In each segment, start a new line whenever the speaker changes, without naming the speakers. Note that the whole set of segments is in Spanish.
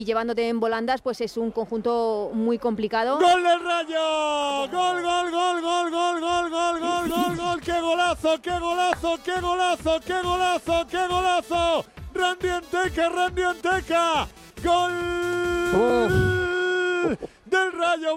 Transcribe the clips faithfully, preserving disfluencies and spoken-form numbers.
llevándote en volandas, pues es un conjunto muy complicado.
¡Gol del Rayo! ¡Gol, gol, gol, gol, gol, gol, gol, gol, gol, gol! ¡Qué golazo, qué golazo, qué golazo, qué golazo, qué golazo! ¡Randy Anteca, Randy Anteca! ¡Gol oh. del Rayo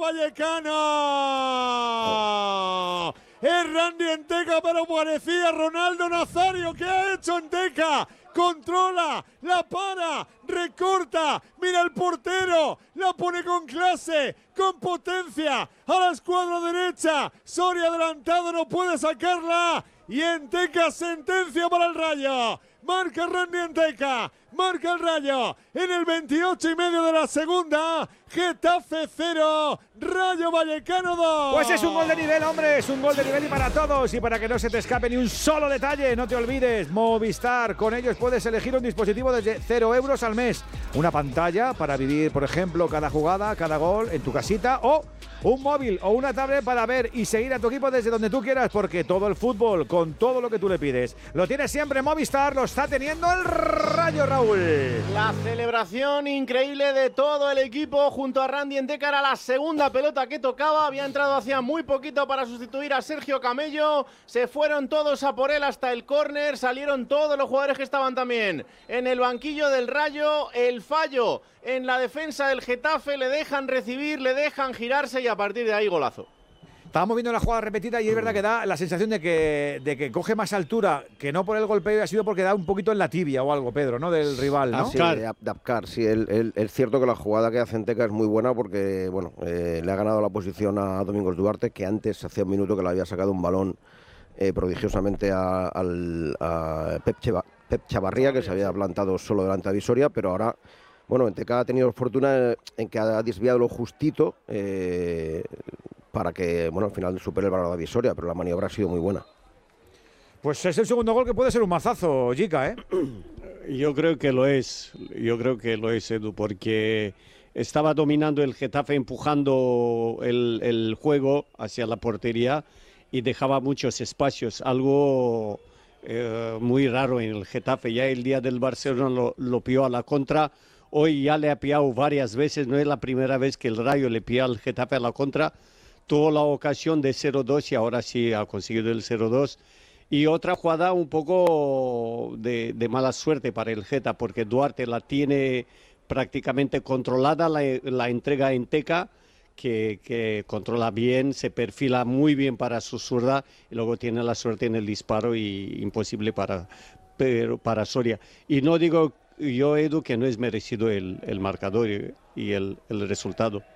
Vallecano! Es Randy Anteca, pero parecía Ronaldo Nazario. ¿Qué ha hecho Anteca? Controla, la para, recorta, mira el portero, la pone con clase, con potencia, a la escuadra derecha, Soria adelantado, no puede sacarla, y Anteca sentencia para el Rayo, marca Randy Anteca, marca el Rayo, en el veintiocho y medio de la segunda, Getafe cero, Rayo Vallecano dos.
Pues es un gol de nivel, hombre, es un gol de nivel y para todos, y para que no se te escape ni un solo detalle, no te olvides, Movistar, con ellos puedes elegir un dispositivo desde cero euros al mes, una pantalla para vivir, por ejemplo, cada jugada, cada gol en tu casita, o un móvil o una tablet para ver y seguir a tu equipo desde donde tú quieras, porque todo el fútbol, con todo lo que tú le pides, lo tienes siempre Movistar, lo está teniendo el Rayo, Raúl.
La celebración increíble de todo el equipo junto a Randy Anteca, era la segunda pelota que tocaba, había entrado hacía muy poquito para sustituir a Sergio Camello, se fueron todos a por él hasta el córner, salieron todos los jugadores que estaban también en el banquillo del Rayo, el fallo en la defensa del Getafe, le dejan recibir, le dejan girarse y a partir de ahí golazo.
Estábamos viendo la jugada repetida y es verdad que da la sensación de que, de que coge más altura, que no por el golpeo, ha sido porque da un poquito en la tibia o algo, Pedro, ¿no? Del rival, ¿no?
Ah, sí, de Abkar, sí. El, el, es cierto que la jugada que hace Anteca es muy buena porque, bueno, eh, le ha ganado la posición a Domingos Duarte, que antes, hacía un minuto, que le había sacado un balón eh, prodigiosamente a, al, a Pep, Cheva, Pep Chavarría, que se había plantado solo delante de Visoria, pero ahora... Bueno, Anteca ha tenido fortuna en que ha desviado lo justito eh, para que, bueno, al final supere el valor de Visoria, pero la maniobra ha sido muy buena.
Pues es el segundo gol que puede ser un mazazo, Jica, ¿eh?
Yo creo que lo es, yo creo que lo es, Edu, porque estaba dominando el Getafe, empujando el, el juego hacia la portería y dejaba muchos espacios, algo eh, muy raro en el Getafe. Ya el día del Barcelona lo, lo pilló a la contra. Hoy ya le ha pillado varias veces, no es la primera vez que el Rayo le pilla al Getafe a la contra. Tuvo la ocasión de cero dos y ahora sí ha conseguido el cero dos. Y otra jugada un poco de, de mala suerte para el Geta, porque Duarte la tiene prácticamente controlada, la, la entrega en Anteca, que, que controla bien, se perfila muy bien para su zurda y luego tiene la suerte en el disparo y imposible para, pero, para Soria. Y no digo yo, Edu, que no es merecido el, el marcador y, y el, el resultado.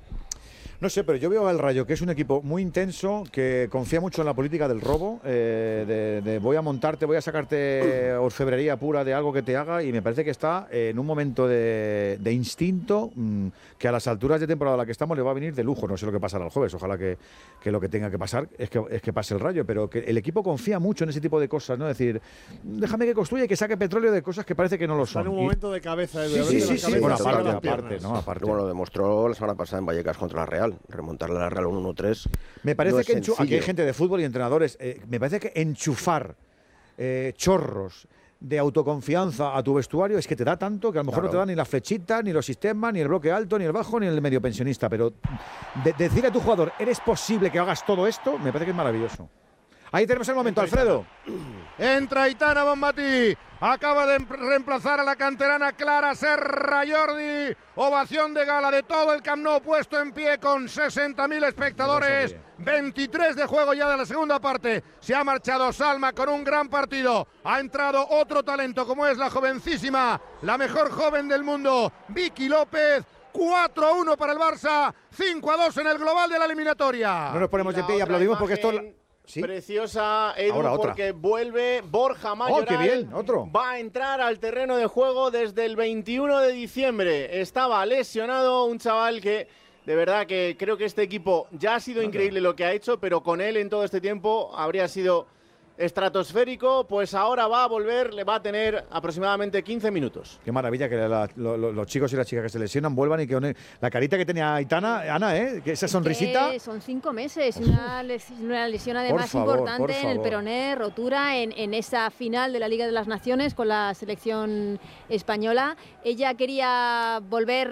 No sé, pero yo veo al Rayo que es un equipo muy intenso, que confía mucho en la política del robo, eh, de, de voy a montarte, voy a sacarte orfebrería pura de algo que te haga, y me parece que está en un momento de, de instinto mmm, que a las alturas de temporada a la que estamos le va a venir de lujo. No sé lo que pasará el jueves, ojalá que, que lo que tenga que pasar es que, es que pase el Rayo, pero que el equipo confía mucho en ese tipo de cosas, ¿no? Es decir, déjame que construya y que saque petróleo de cosas que parece que no lo son.
Está en un momento de cabeza. De
sí, sí, sí, sí. Bueno, aparte,
aparte,
¿no? Aparte.
Bueno, lo demostró la semana pasada en Vallecas contra la Real. Remontarle a la Real un uno tres.
Me parece
no
que enchu- aquí hay
sencillo.
gente de fútbol y entrenadores. Eh, me parece que enchufar eh, chorros de autoconfianza a tu vestuario es que te da tanto que a lo mejor claro. no te da ni la flechita, ni los sistemas, ni el bloque alto, ni el bajo, ni el medio pensionista. Pero de- decir a tu jugador, ¿eres posible que hagas todo esto? Me parece que es maravilloso. Ahí tenemos el momento, Alfredo.
Entra Aitana Bonmatí, acaba de reemplazar a la canterana Clara Serra Jordi. Ovación de gala de todo el Camp Nou puesto en pie con sesenta mil espectadores. veintitrés de juego ya de la segunda parte. Se ha marchado Salma con un gran partido. Ha entrado otro talento como es la jovencísima, la mejor joven del mundo, Vicky López. cuatro a uno para el Barça, cinco a dos en el global de la eliminatoria.
No nos ponemos de pie y aplaudimos porque esto...
¿Sí? Preciosa, Edu,
Ahora,
porque vuelve Borja Mayoral.
¡Oh, qué bien! Otro.
Va a entrar al terreno de juego desde el veintiuno de diciembre. Estaba lesionado, un chaval que, de verdad, que creo que este equipo ya ha sido okay. increíble lo que ha hecho, pero con él en todo este tiempo habría sido estratosférico. Pues ahora va a volver, le va a tener aproximadamente quince minutos.
Qué maravilla que la, lo, lo, los chicos y las chicas que se lesionan vuelvan y que la carita que tenía Aitana, Ana, ¿eh? Que esa sonrisita.
Que son cinco meses, una, les, una lesión además favor, importante en el peroné, rotura en, en esa final de la Liga de las Naciones con la selección española. Ella quería volver